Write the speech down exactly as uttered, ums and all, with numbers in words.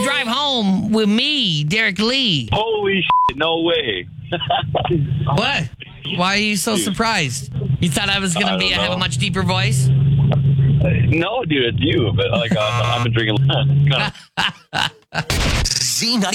drive home with me, Derek Lee. Holy shit, no way. What? Why are you so Dude. surprised? You thought I was going I to be don't have a know. much deeper voice? No, dude, it's you. But like, uh, I've been drinking. Z ninety.